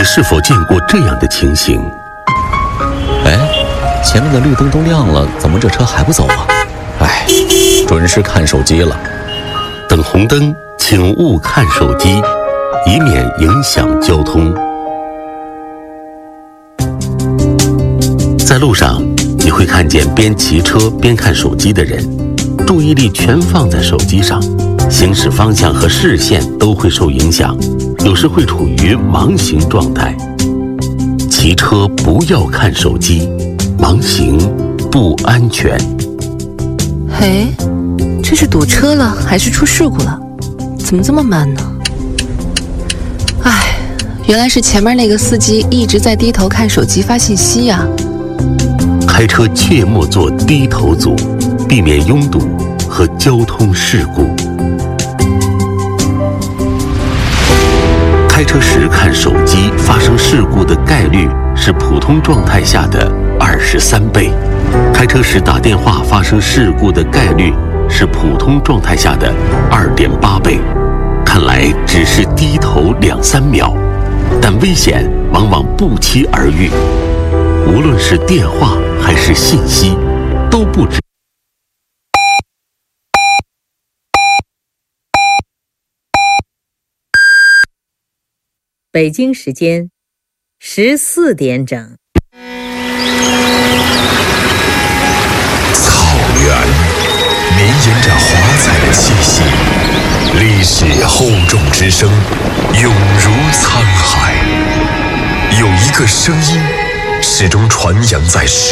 是否见过这样的情形？ 哎，前面的绿灯都亮了，怎么这车还不走啊？哎，准是看手机了。 等红灯，请勿看手机，以免影响交通。在路上，你会看见边骑车边看手机的人，注意力全放在手机上，行驶方向和视线都会受影响，有时会处于盲行状态。骑车不要看手机，盲行不安全。 嘿，这是堵车了还是出事故了？怎么这么慢呢？哎，原来是前面那个司机一直在低头看手机发信息呀。 开车切莫做低头族，避免拥堵和交通事故。开车时看手机发生事故的概率是普通状态下的23倍，开车时打电话发生事故的概率是普通状态下的2.8倍。看来只是低头2-3秒，但危险往往不期而遇。无论是电话还是信息，都不止。 北京时间14点整。 草原绵延着华彩的气息，历史厚重之声永如沧海。有一个声音始终传扬在